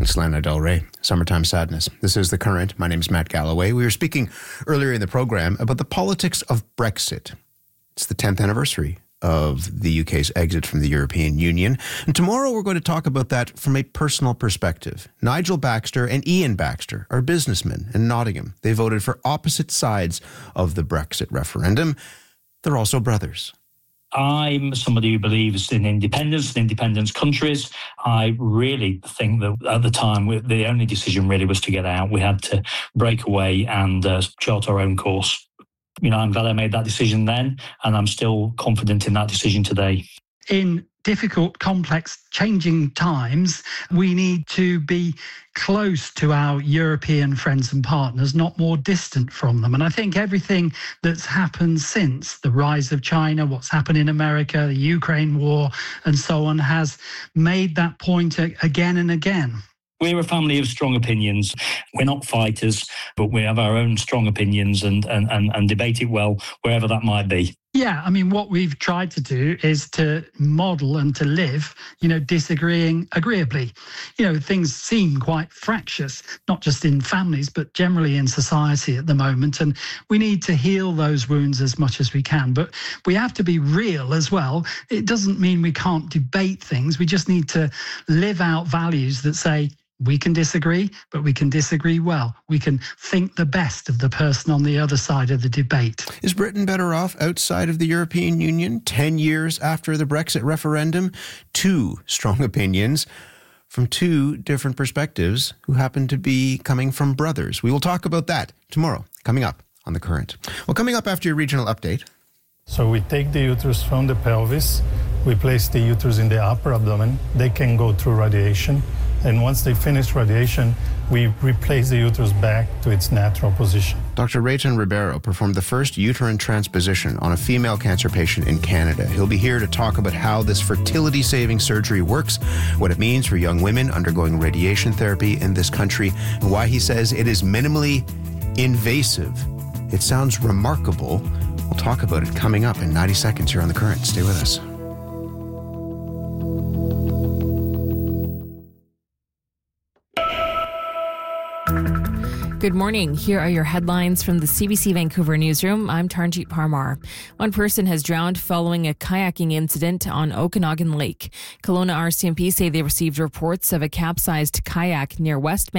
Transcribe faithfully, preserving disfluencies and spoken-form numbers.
It's Lana Del Rey, Summertime Sadness. This is The Current. My name is Matt Galloway. We were speaking earlier in the program about the politics of Brexit. It's the tenth anniversary of the U K's exit from the European Union. And tomorrow we're going to talk about that from a personal perspective. Nigel Baxter and Ian Baxter are businessmen in Nottingham. They voted for opposite sides of the Brexit referendum. They're also brothers. I'm somebody who believes in independence, in independent countries. I really think that at the time, the only decision really was to get out. We had to break away and uh, chart our own course. You know, I'm glad I made that decision then, and I'm still confident in that decision today. In difficult, complex, changing times, we need to be close to our European friends and partners, not more distant from them. And I think everything that's happened since the rise of China, what's happened in America, the Ukraine war, and so on, has made that point again and again. We're a family of strong opinions. We're not fighters, but we have our own strong opinions and, and, and, and debate it well, wherever that might be. Yeah, I mean, what we've tried to do is to model and to live, you know, disagreeing agreeably. You know, things seem quite fractious, not just in families, but generally in society at the moment. And we need to heal those wounds as much as we can. But we have to be real as well. It doesn't mean we can't debate things. We just need to live out values that say, we can disagree, but we can disagree well. We can think the best of the person on the other side of the debate. Is Britain better off outside of the European Union ten years after the Brexit referendum? Two strong opinions from two different perspectives who happen to be coming from brothers. We will talk about that tomorrow, coming up on The Current. Well, coming up after your regional update. So we take the uterus from the pelvis, we place the uterus in the upper abdomen. They can go through radiation. And once they finish radiation, we replace the uterus back to its natural position. Doctor Rayton Ribeiro performed the first uterine transposition on a female cancer patient in Canada. He'll be here to talk about how this fertility-saving surgery works, what it means for young women undergoing radiation therapy in this country, and why he says it is minimally invasive. It sounds remarkable. We'll talk about it coming up in ninety seconds here on The Current. Stay with us. Good morning. Here are your headlines from the C B C Vancouver newsroom. I'm Tarnjeet Parmar. One person has drowned following a kayaking incident on Okanagan Lake. Kelowna R C M P say they received reports of a capsized kayak near West